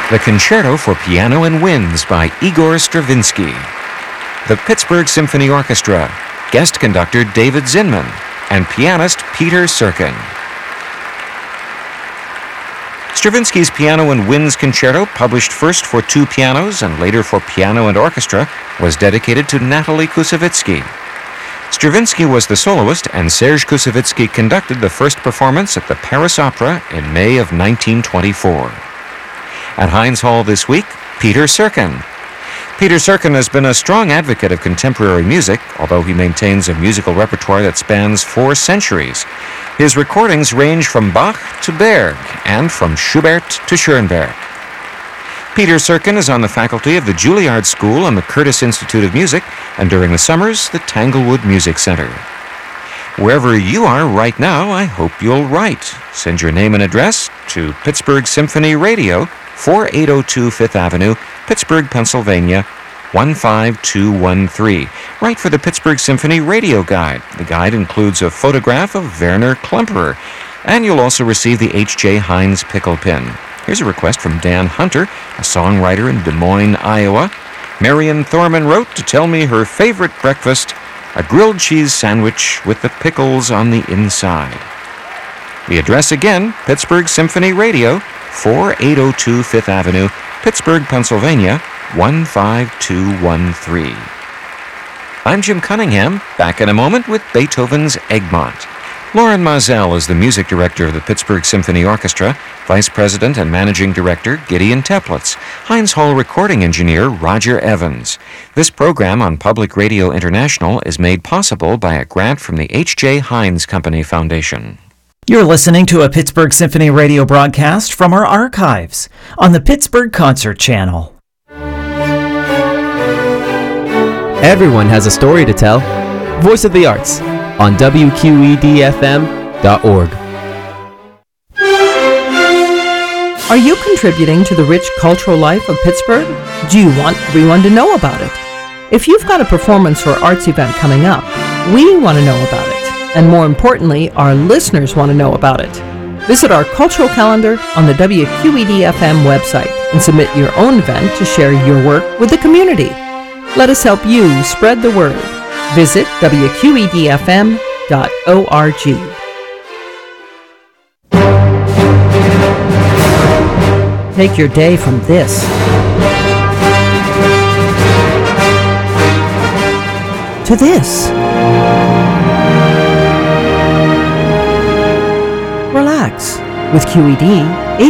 The Concerto for Piano and Winds by Igor Stravinsky. The Pittsburgh Symphony Orchestra, guest conductor David Zinman, and pianist Peter Serkin. Stravinsky's Piano and Winds Concerto, published first for two pianos and later for piano and orchestra, was dedicated to Natalie Kusevitsky. Stravinsky was the soloist, and Serge Kusevitsky conducted the first performance at the Paris Opera in May of 1924. At Heinz Hall this week, Peter Serkin. Peter Serkin has been a strong advocate of contemporary music, although he maintains a musical repertoire that spans 4 centuries. His recordings range from Bach to Berg and from Schubert to Schoenberg. Peter Serkin is on the faculty of the Juilliard School and the Curtis Institute of Music, and during the summers, the Tanglewood Music Center. Wherever you are right now, I hope you'll write. Send your name and address to Pittsburgh Symphony Radio, 4802 Fifth Avenue, Pittsburgh, Pennsylvania, 15213. Write for the Pittsburgh Symphony Radio Guide. The guide includes a photograph of Werner Klemperer, and you'll also receive the H.J. Heinz pickle pin. Here's a request from Dan Hunter, a songwriter in Des Moines, Iowa. Marion Thorman wrote to tell me her favorite breakfast, a grilled cheese sandwich with the pickles on the inside. The address again, Pittsburgh Symphony Radio, 4802 Fifth Avenue, Pittsburgh, Pennsylvania, 15213. I'm Jim Cunningham, back in a moment with Beethoven's Egmont. Lauren Mazel is the music director of the Pittsburgh Symphony Orchestra, vice president and managing director Gideon Teplitz, Heinz Hall recording engineer Roger Evans. This program on Public Radio International is made possible by a grant from the H.J. Heinz Company Foundation. You're listening to a Pittsburgh Symphony Radio broadcast from our archives on the Pittsburgh Concert Channel. Everyone has a story to tell. Voice of the Arts on WQEDFM.org. Are you contributing to the rich cultural life of Pittsburgh? Do you want everyone to know about it? If you've got a performance or arts event coming up, we want to know about it. And more importantly, our listeners want to know about it. Visit our cultural calendar on the WQED-FM website and submit your own event to share your work with the community. Let us help you spread the word. Visit WQEDFM.org. Take your day from this to this. Relax with QED.